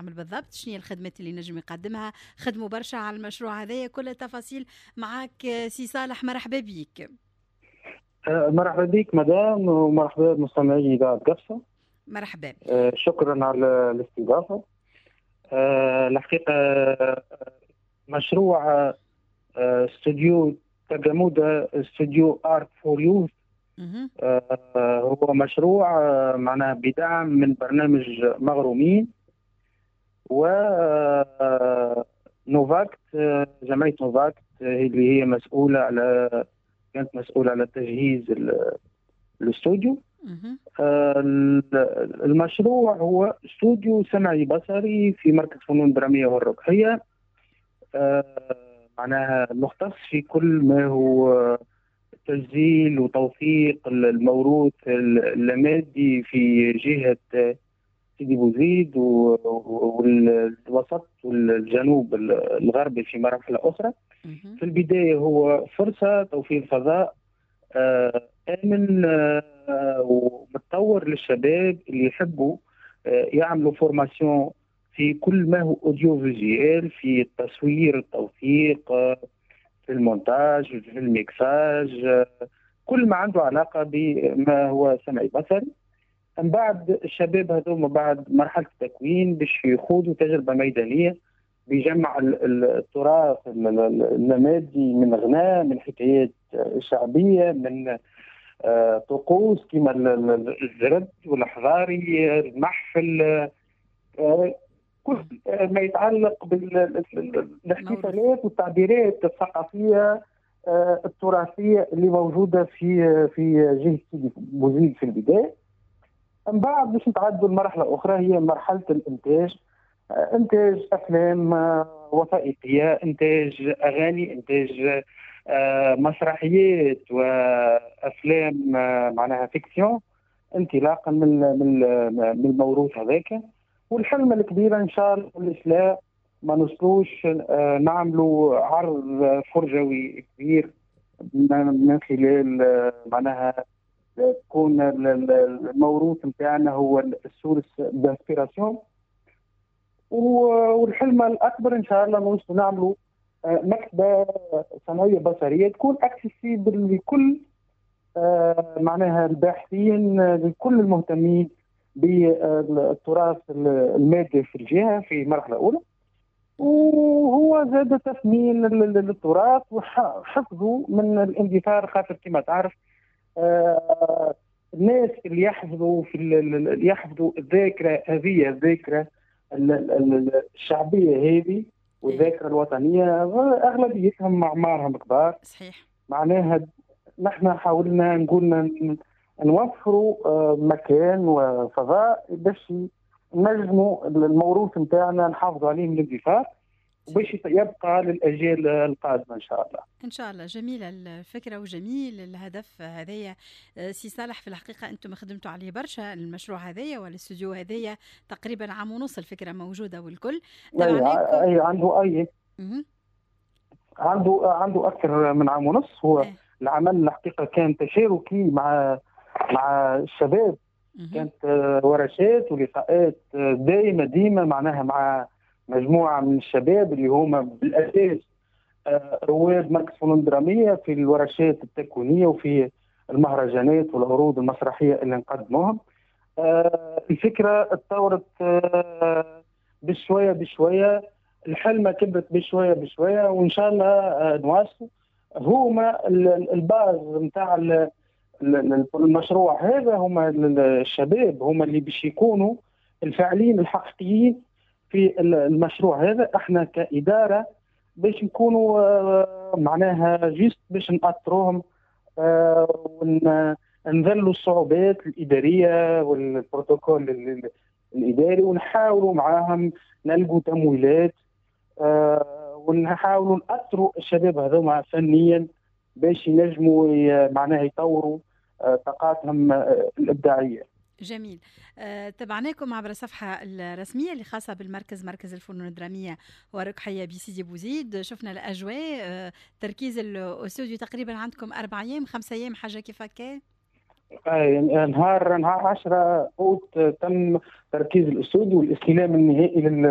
يعمل بالضبط؟ شنو هي الخدمات اللي نجم يقدمها؟ خدموا برشا على المشروع هذايا، كل التفاصيل معك سي صالح. مرحبا بيك. مرحبا بك مدام، ومرحبا بمستمعي إذاعة قفصة. مرحبا. شكرا على الاستضافة. الحقيقة مشروع استوديو تجمودة، استوديو ارت فور يوث، هو مشروع معناها بدعم من برنامج مغرومين و نوفاكت. جمعية نوفاكت اللي هي مسؤولة على كانت مسؤولة على تجهيز الاستوديو. المشروع هو استوديو سمعي بصري في مركز فنون درامية والرقحية، معناها مختص في كل ما هو تسجيل وتوثيق الموروث اللامادي في جهة سيدي بوزيد والوسط والجنوب الغربي في مراحل أخرى. في البداية هو فرصة توفير فضاء آمن ومتطور للشباب اللي يحبوا يعملوا فورماسيون في كل ما هو أوديو فيجوال، في التصوير، التوثيق، في المونتاج، في الميكساج، كل ما عنده علاقة بما هو سمعي بصري. من بعد الشباب هذوما بعد مرحلة التكوين باش يخوضوا تجربة ميدانية بيجمع التراث النمادي من غناء، من حكايات شعبية، من طقوس كما الزرد والحضاري، المحفل، كل ما يتعلق بالاحتفالات والتعبيرات الثقافية التراثية اللي موجودة في جهة سيدي بوزيد في البداية. من بعد باش نتعدوا المرحلة أخرى هي مرحلة الإنتاج، إنتاج أفلام وثائقية، إنتاج أغاني، إنتاج مسرحيات وأفلام معناها فيكسيون، انطلاقا من الموروث هذاك. والحلم الكبير إن شاء الله الإسلام ما نوصلوش نعملوا عرض فرجوي كبير من خلال معناها تكون الموروث نتاعنا هو السورس دانسبيراسيون. والحلم الاكبر ان شاء الله نوصلوا نعملوا مكتبه صناعيه بصريه تكون اكسسيبل لكل معناها الباحثين، لكل المهتمين بالتراث المادي في الجهه في مرحله اولى. وهو زاد تثمين للتراث وحفظه من الاندثار، خاطر كما تعرف الناس اللي يحفظوا الذاكره هذه، الذاكره الشعبيه هذه والذاكره الوطنيه اغلبيتهم اعمارهم كبار. صحيح. معناها نحن حاولنا نقولنا نوفروا مكان وفضاء باش نجموا الموروث نتاعنا نحافظوا عليه من الاندثار وباش يبقى للأجيال القادمة إن شاء الله. إن شاء الله. جميلة الفكرة وجميل الهدف هذايا. سي صالح، في الحقيقة أنتم خدمتوا عليه برشا المشروع هذايا والاستوديو هذايا، تقريبا عام ونص الفكرة موجودة والكل. أي عنده أكثر من عام ونص. هو العمل الحقيقة كان تشاركي مع الشباب، كانت ورشات ولقاءات دائمة معناها مع مجموعة من الشباب اللي هما بالأساس رواد مركز فنون درامية في الورشات التكوينية وفي المهرجانات والعروض المسرحية اللي نقدموهم. الفكرة اتطورت بشوية، الحلمة كبرت بشوية وإن شاء الله نواصل. هما الباز نتاع المشروع هذا، هما الشباب، هما اللي باش يكونوا الفاعلين الحقيقيين في المشروع هذا. احنا كإدارة باش نكونوا معناها جيست باش نأثروهم ونذلوا الصعوبات الإدارية والبروتوكول الإداري، ونحاولوا معاهم نلقوا تمويلات ونحاولوا نأثروا الشباب هذوما فنيا باش ينجموا معناها يطوروا طاقاتهم الإبداعية. جميل. تابعناكم عبر الصفحة الرسمية اللي خاصة بالمركز، مركز الفنون الدرامية والرقحية بسيدي بوزيد. شفنا الأجواء، تركيز الاستوديو تقريبا عندكم 4 أيام 5 أيام حاجة كيف هكا. نهار 10 أوت تم تركيز الاستوديو والاستلام النهائي